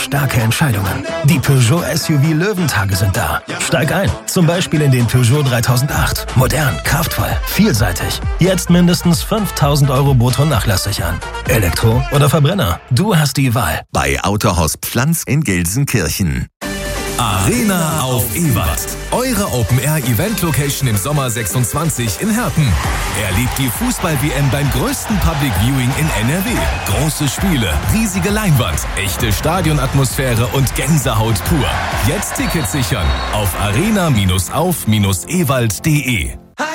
Starke Entscheidungen. Die Peugeot SUV Löwentage sind da. Steig ein. Zum Beispiel in den Peugeot 3008. Modern, kraftvoll, vielseitig. Jetzt mindestens 5.000 € brutto nachlasssichern. Elektro oder Verbrenner? Du hast die Wahl. Bei Autohaus Pflanz in Gelsenkirchen. Arena auf Ewald. Eure Open-Air-Event-Location im Sommer 26 in Herten. Erlebt die Fußball-WM beim größten Public-Viewing in NRW. Große Spiele, riesige Leinwand, echte Stadionatmosphäre und Gänsehaut pur. Jetzt Tickets sichern auf arena-auf-ewald.de.